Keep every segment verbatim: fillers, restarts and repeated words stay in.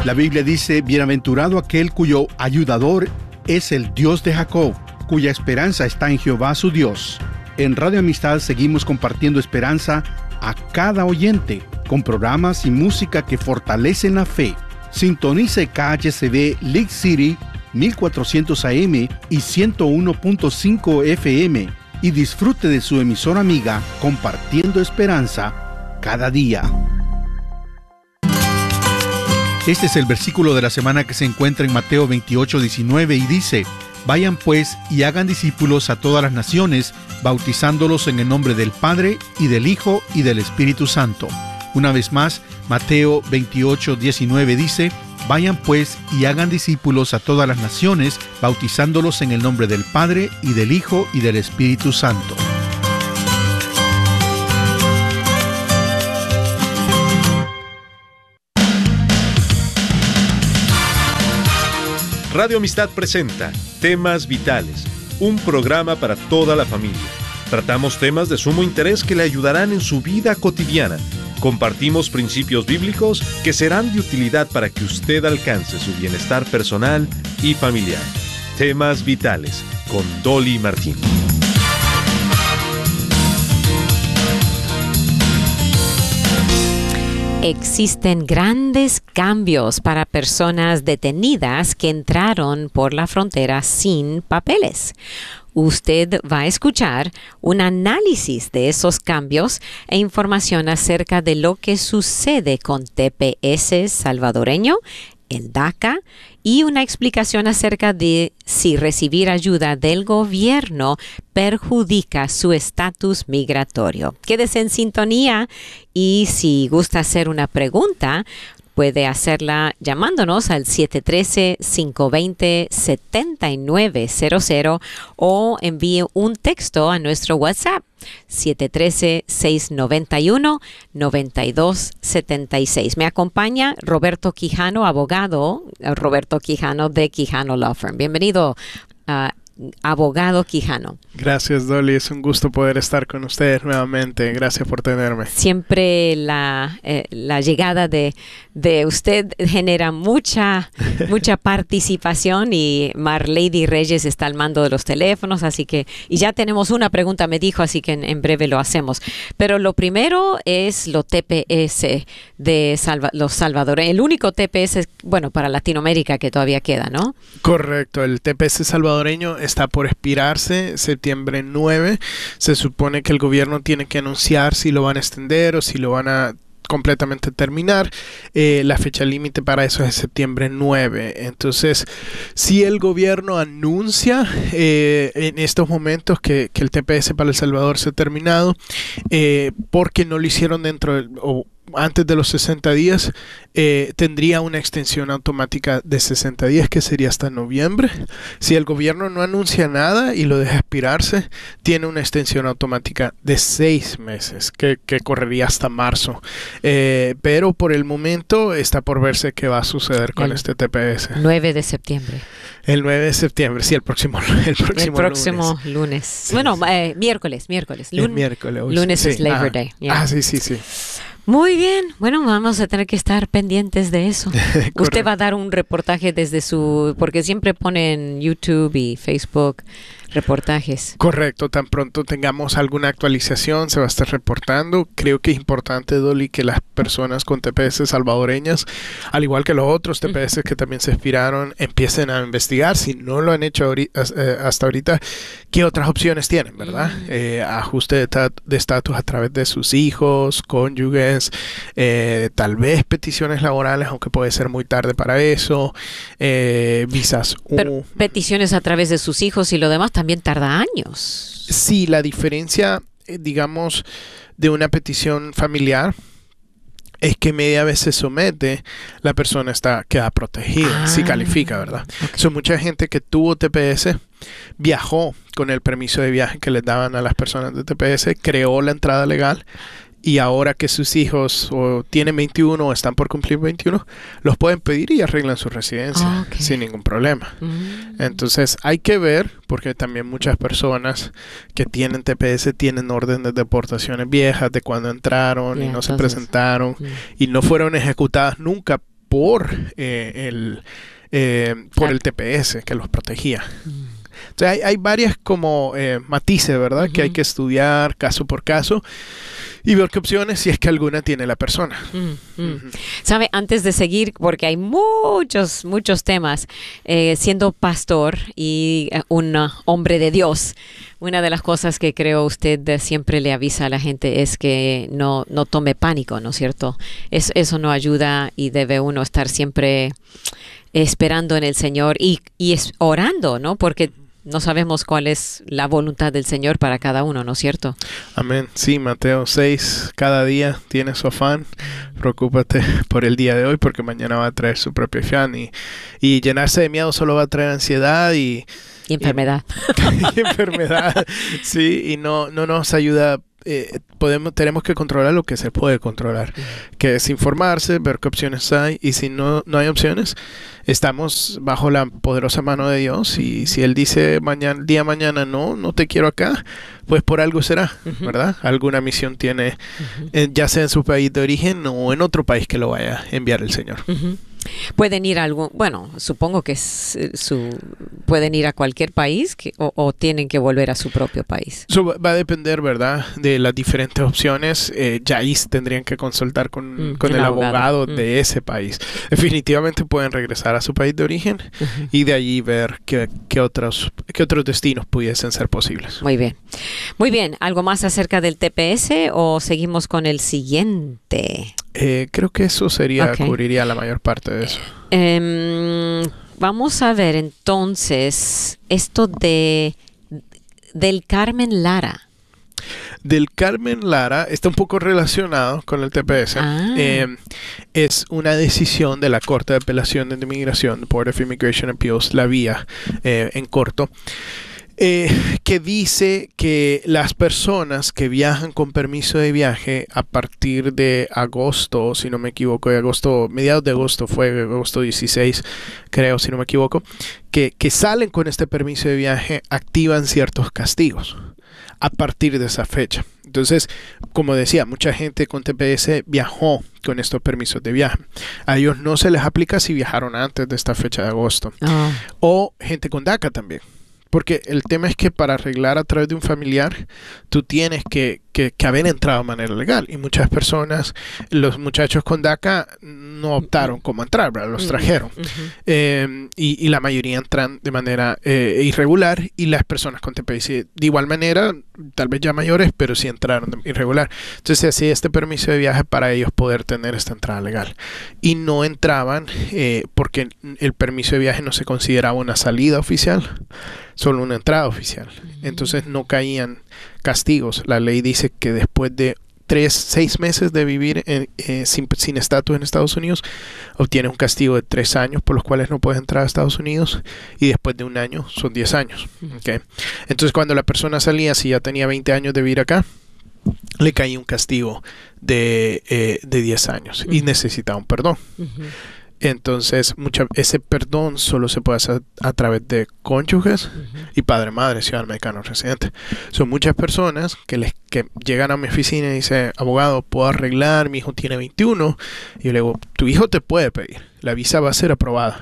La Biblia dice, bienaventurado aquel cuyo ayudador es el Dios de Jacob, cuya esperanza está en Jehová su Dios. En Radio Amistad seguimos compartiendo esperanza a cada oyente, con programas y música que fortalecen la fe. Sintonice K H C B League City mil cuatrocientos A M y ciento uno punto cinco F M y disfrute de su emisora amiga compartiendo esperanza cada día. Este es el versículo de la semana que se encuentra en Mateo veintiocho, diecinueve y dice: Vayan pues y hagan discípulos a todas las naciones, bautizándolos en el nombre del Padre y del Hijo y del Espíritu Santo. Una vez más, Mateo veintiocho, diecinueve dice: Vayan pues y hagan discípulos a todas las naciones, bautizándolos en el nombre del Padre y del Hijo y del Espíritu Santo. Radio Amistad presenta Temas Vitales, un programa para toda la familia. Tratamos temas de sumo interés que le ayudarán en su vida cotidiana. Compartimos principios bíblicos que serán de utilidad para que usted alcance su bienestar personal y familiar. Temas Vitales, con Dolly Martín. Existen grandes cambios para personas detenidas que entraron por la frontera sin papeles. Usted va a escuchar un análisis de esos cambios e información acerca de lo que sucede con T P S salvadoreño, el DACA, y una explicación acerca de si recibir ayuda del gobierno perjudica su estatus migratorio. Quédese en sintonía y si gusta hacer una pregunta, puede hacerla llamándonos al siete uno tres, cinco dos cero, siete nueve cero cero o envíe un texto a nuestro WhatsApp siete uno tres, seis nueve uno, nueve dos siete seis. Me acompaña Roberto Quijano, abogado, Roberto Quijano de Quijano Law Firm. Bienvenido, uh, abogado Quijano. Gracias, Dolly. Es un gusto poder estar con ustedes nuevamente. Gracias por tenerme. Siempre la, eh, la llegada de, de usted genera mucha, mucha participación y Marlady Reyes está al mando de los teléfonos, así que, y ya tenemos una pregunta, me dijo, así que en, en breve lo hacemos. Pero lo primero es lo T P S de Salva, los salvadoreños. El único T P S, bueno, para Latinoamérica que todavía queda, ¿no? Correcto. El T P S salvadoreño está por expirarse septiembre nueve. Se supone que el gobierno tiene que anunciar si lo van a extender o si lo van a completamente terminar. Eh, la fecha límite para eso es septiembre nueve. Entonces, si el gobierno anuncia eh, en estos momentos que, que el T P S para El Salvador se ha terminado, eh, porque no lo hicieron dentro del, o antes de los sesenta días, eh, tendría una extensión automática de sesenta días que sería hasta noviembre. Si el gobierno no anuncia nada y lo deja expirarse, tiene una extensión automática de seis meses que, que correría hasta marzo. Eh, pero por el momento está por verse qué va a suceder con el este T P S. nueve de septiembre. El nueve de septiembre, sí, el próximo, el próximo, el próximo lunes. lunes. Sí, bueno, sí. Eh, miércoles, miércoles. Lun- el miércoles. Hoy, lunes sí. es Labor ah, Day. Yeah. Ah, sí, sí, sí. Muy bien, bueno, vamos a tener que estar pendientes de eso. Usted va a dar un reportaje desde su, porque siempre pone en YouTube y Facebook reportajes. Correcto, tan pronto tengamos alguna actualización se va a estar reportando. Creo que es importante, Dolly, que las personas con T P S salvadoreñas, al igual que los otros T P S que también se expiraron, empiecen a investigar, si no lo han hecho ahorita, eh, hasta ahorita, qué otras opciones tienen, ¿verdad? Eh, ajuste de, ta- de estatus a través de sus hijos, cónyuges, eh, tal vez peticiones laborales, aunque puede ser muy tarde para eso, eh, visas. Pero uh, peticiones a través de sus hijos y lo demás también tarda años. Sí, la diferencia, eh, digamos, de una petición familiar es que media vez se somete, la persona está queda protegida, ah, si califica, ¿verdad? Okay. So, mucha gente que tuvo T P S viajó con el permiso de viaje que les daban a las personas de T P S, creó la entrada legal. Y ahora que sus hijos o tienen veintiuno o están por cumplir veintiuno, los pueden pedir y arreglan su residencia oh, okay. sin ningún problema. Mm. Entonces hay que ver, porque también muchas personas que tienen T P S tienen órdenes de deportaciones viejas de cuando entraron Yeah, y no se entonces, presentaron mm. y no fueron ejecutadas nunca por eh, el eh, por el T P S que los protegía. Mm. O sea, hay, hay varias como eh, matices, ¿verdad? Uh-huh. Que hay que estudiar caso por caso y ver qué opciones, si es que alguna tiene la persona. Uh-huh. Uh-huh. Sabe, antes de seguir, porque hay muchos, muchos temas, eh, siendo pastor y uh, un uh, hombre de Dios, una de las cosas que creo usted siempre le avisa a la gente es que no, no tome pánico, ¿no es cierto? Es, eso no ayuda y debe uno estar siempre esperando en el Señor y, y es, orando, ¿no? Porque no sabemos cuál es la voluntad del Señor para cada uno, ¿no es cierto? Amén. Sí, Mateo seis, cada día tiene su afán. Preocúpate por el día de hoy porque mañana va a traer su propio afán. Y, y llenarse de miedo solo va a traer ansiedad y... Y enfermedad. Y, y enfermedad, sí, y no, no nos ayuda. Eh, podemos, tenemos que controlar lo que se puede controlar, uh-huh. que es informarse, ver qué opciones hay, y si no, no hay opciones, estamos bajo la poderosa mano de Dios, y si Él dice mañana, día mañana, no, no te quiero acá, pues por algo será, uh-huh. ¿verdad? Alguna misión tiene, uh-huh. eh, ya sea en su país de origen o en otro país que lo vaya a enviar el Señor. Uh-huh. Pueden ir a algún, bueno, supongo que es su, pueden ir a cualquier país que, o, o tienen que volver a su propio país. Eso va a depender, ¿verdad?, de las diferentes opciones. Eh, ya ahí tendrían que consultar con, mm, con el abogado, abogado mm. de ese país. Definitivamente pueden regresar a su país de origen uh-huh. y de allí ver qué, qué, otros, qué otros destinos pudiesen ser posibles. Muy bien. Muy bien. ¿Algo más acerca del T P S o seguimos con el siguiente? Eh, creo que eso sería, okay. cubriría la mayor parte de eso. Eh, vamos a ver entonces esto de del Carmen Lara. Del Carmen Lara está un poco relacionado con el T P S. Ah. Eh, es una decisión de la Corte de Apelación de Inmigración, Board of Immigration Appeals, la vía eh, en corto. Eh, que dice que las personas que viajan con permiso de viaje a partir de agosto, si no me equivoco, de agosto, mediados de agosto, fue agosto dieciséis, creo, si no me equivoco, que, que salen con este permiso de viaje, activan ciertos castigos a partir de esa fecha. Entonces, como decía, mucha gente con T P S viajó con estos permisos de viaje. A ellos no se les aplica si viajaron antes de esta fecha de agosto. Oh. O gente con DACA también. Porque el tema es que para arreglar a través de un familiar, tú tienes que, que, que haber entrado de manera legal. Y muchas personas, los muchachos con DACA no optaron como entrar, ¿verdad? Los trajeron. Uh-huh. eh, y, y la mayoría entran de manera eh, irregular. Y las personas con T P S de igual manera, tal vez ya mayores, pero sí entraron de irregular. Entonces se hacía este permiso de viaje para ellos poder tener esta entrada legal. Y no entraban eh, porque el permiso de viaje no se consideraba una salida oficial, solo una entrada oficial. Entonces no caían castigos. La ley dice que después de tres, seis meses de vivir en, eh, sin, sin estatus en Estados Unidos, obtienes un castigo de tres años por los cuales no puedes entrar a Estados Unidos, y después de un año son diez años. ¿Okay? Entonces cuando la persona salía, si ya tenía veinte años de vivir acá, le caía un castigo de, eh, de diez años uh-huh. y necesitaba un perdón. Uh-huh. Entonces, mucha, ese perdón solo se puede hacer a través de cónyuges uh-huh. y padre, madre, ciudadano americano residente. Son muchas personas que les que llegan a mi oficina y dicen, abogado, ¿puedo arreglar? Mi hijo tiene veintiuno. Y yo le digo, tu hijo te puede pedir. La visa va a ser aprobada.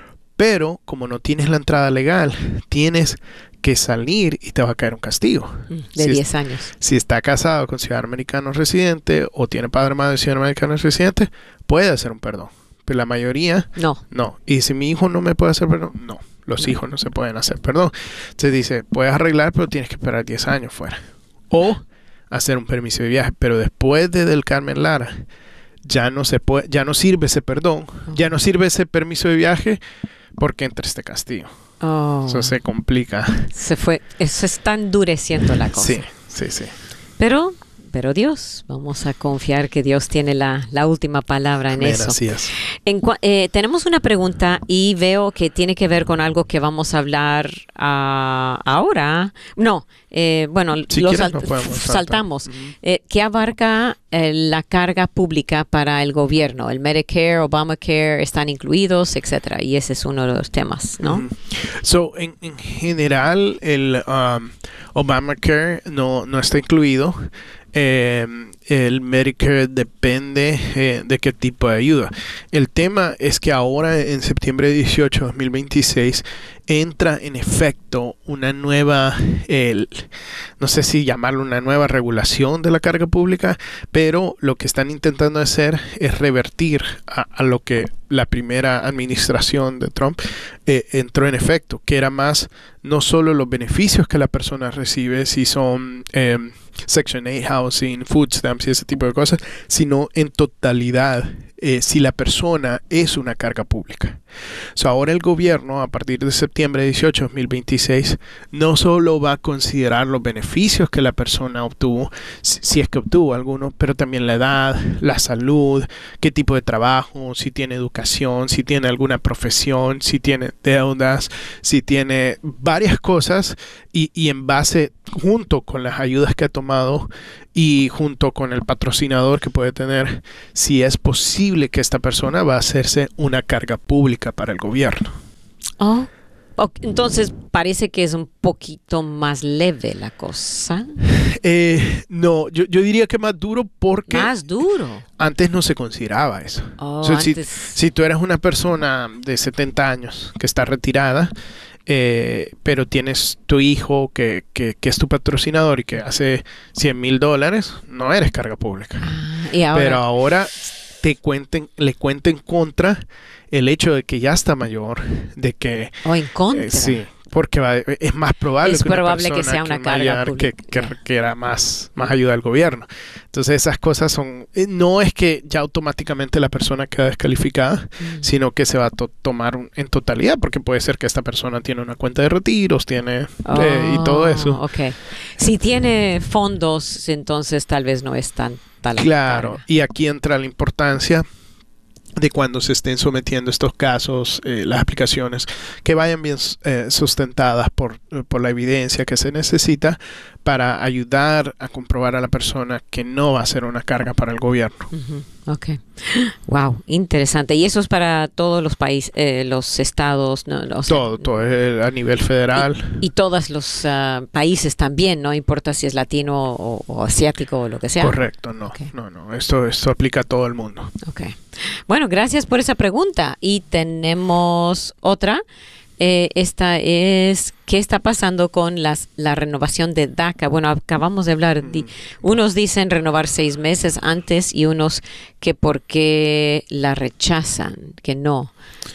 Pero, como no tienes la entrada legal, tienes que salir y te va a caer un castigo. De diez si años. Si está casado con ciudadano americano residente o tiene padre, madre, ciudadano americano residente, puede hacer un perdón. Pero la mayoría, no. no. Y si mi hijo no me puede hacer perdón, no. Los no. hijos no se pueden hacer perdón. Entonces dice, puedes arreglar, pero tienes que esperar diez años fuera. O hacer un permiso de viaje. Pero después de del Carmen Lara, ya no se puede, ya no sirve ese perdón, oh. ya no sirve ese permiso de viaje porque entra este castigo. Oh. Eso se complica. Se fue, eso está endureciendo la cosa. Sí, sí, sí. Pero... Pero Dios, vamos a confiar que Dios tiene la, la última palabra en Amén, eso. Así es. En, eh, tenemos una pregunta y veo que tiene que ver con algo que vamos a hablar uh, ahora. No, eh, bueno, si lo quieres, salt no saltamos. Uh-huh. eh, ¿Qué abarca eh, la carga pública para el gobierno? El Medicare, Obamacare están incluidos, etcétera. Y ese es uno de los temas, ¿no? Uh-huh. So, en, en general, el um, Obamacare no, no está incluido. Eh, el Medicare depende eh, de qué tipo de ayuda. El tema es que ahora en septiembre dieciocho de dos mil veintiséis entra en efecto una nueva, el, no sé si llamarlo una nueva regulación de la carga pública, pero lo que están intentando hacer es revertir a, a lo que la primera administración de Trump eh, entró en efecto, que era más no solo los beneficios que la persona recibe, si son eh, Section ocho housing, food stamps y ese tipo de cosas, sino en totalidad eh, si la persona es una carga pública. So, ahora el gobierno, a partir de septiembre dieciocho de dos mil veintiséis, no solo va a considerar los beneficios que la persona obtuvo, si, si es que obtuvo alguno, pero también la edad, la salud, qué tipo de trabajo, si tiene educación, si tiene alguna profesión, si tiene deudas, si tiene varias cosas, y, y en base, junto con las ayudas que ha tomado y junto con el patrocinador que puede tener, si es posible que esta persona va a hacerse una carga pública para el gobierno. Oh, okay. Entonces parece que es un poquito más leve la cosa. Eh, no, yo, yo diría que más duro porque... Más duro. Antes no se consideraba eso. Oh, o sea, antes... si, si tú eres una persona de setenta años que está retirada, eh, pero tienes tu hijo que, que, que es tu patrocinador y que hace cien mil dólares, no eres carga pública. Ah, ¿y ahora? Pero ahora te cuenten, le cuenten contra el hecho de que ya está mayor, de que... O en contra. Eh, sí, porque va, es más probable, es que, una probable que persona sea una que carga mayor pública. que, que requiera más, más ayuda del gobierno. Entonces esas cosas son... eh, No es que ya automáticamente la persona queda descalificada, Mm. sino que se va a to- tomar un- en totalidad, porque puede ser que esta persona tiene una cuenta de retiros, tiene... Oh, eh, y todo eso. Okay. Si tiene fondos, entonces tal vez no es tan... tan Claro, carga. y aquí entra la importancia de cuando se estén sometiendo estos casos, eh, las aplicaciones, que vayan bien eh, sustentadas por, por la evidencia que se necesita para ayudar a comprobar a la persona que no va a ser una carga para el gobierno. Uh-huh. Ok. Wow, interesante. Y eso es para todos los países, eh, los estados, ¿no? O sea, todo, todo eh, a nivel federal. Y, y todos los uh, países también, no importa si es latino o, o asiático o lo que sea. Correcto, no, Okay. no, no. Esto, esto aplica a todo el mundo. Ok. Bueno, gracias por esa pregunta. Y tenemos otra. Eh, esta es, ¿qué está pasando con las, la renovación de DACA? Bueno, acabamos de hablar, di, unos dicen renovar seis meses antes y unos que por qué la rechazan, que no.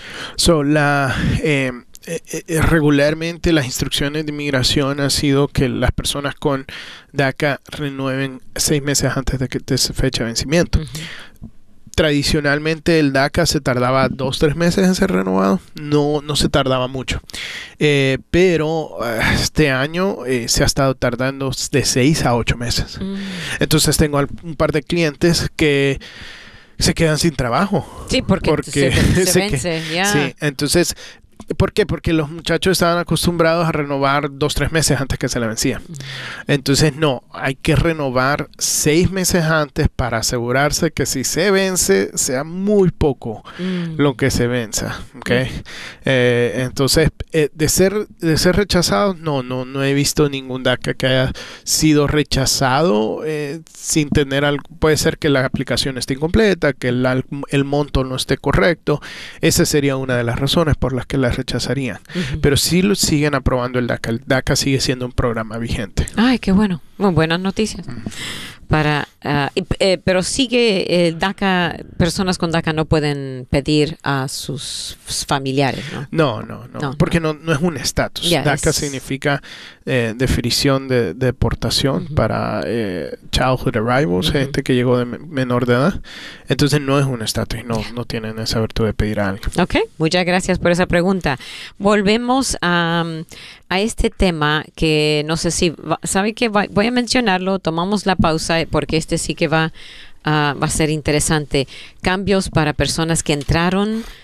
So, la... Eh, Eh, regularmente las instrucciones de inmigración han sido que las personas con DACA renueven seis meses antes de, que, de esa fecha de vencimiento. Uh-huh. Tradicionalmente el DACA se tardaba dos, tres meses en ser renovado, no, no se tardaba mucho. Eh, pero este año eh, se ha estado tardando de seis a ocho meses. Uh-huh. Entonces tengo un par de clientes que se quedan sin trabajo. Sí, porque, porque se, se, se vence, ya. Sí, entonces... ¿Por qué? Porque los muchachos estaban acostumbrados a renovar dos, tres meses antes que se le vencía. Uh-huh. Entonces, no, hay que renovar seis meses antes para asegurarse que si se vence, sea muy poco uh-huh. lo que se venza. ¿Okay? Uh-huh. Eh, entonces, eh, de ser de ser rechazado, no, no, no he visto ningún DACA que haya sido rechazado eh, sin tener algo. Puede ser que la aplicación esté incompleta, que el, el monto no esté correcto. Esa sería una de las razones por las que la rechazarían, uh-huh. pero sí lo siguen aprobando el DACA. El DACA sigue siendo un programa vigente. Ay, qué bueno. Muy buenas noticias. Uh-huh. Para, uh, eh, pero sigue el DACA, personas con DACA no pueden pedir a sus familiares, ¿no? No, no, no, no porque no. No, no es un estatus. Yeah, DACA es... significa eh, definición de, de deportación uh-huh. para eh, childhood arrivals, uh-huh. gente que llegó de menor de edad. Entonces no es un estatus, no, yeah. no tienen esa virtud de pedir a alguien. Ok, muchas gracias por esa pregunta. Volvemos a, a este tema que no sé si, ¿sabe qué? Voy a mencionarlo, tomamos la pausa porque este sí que va, uh, va a ser interesante. Cambios para personas que entraron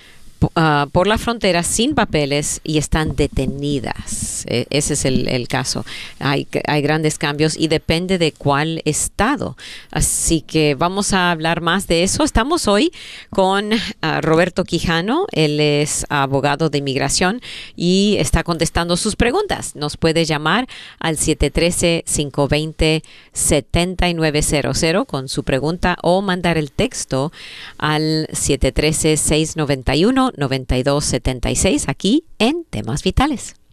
uh, por la frontera sin papeles y están detenidas. Eh, ese es el, el caso. Hay, hay grandes cambios y depende de cuál estado. Así que vamos a hablar más de eso. Estamos hoy con uh, Roberto Quijano. Él es abogado de inmigración y está contestando sus preguntas. Nos puede llamar al siete uno tres, cinco dos cero, siete nueve cero cero con su pregunta o mandar el texto al siete uno tres, seis nueve uno, nueve dos siete seis aquí en Temas Vitales.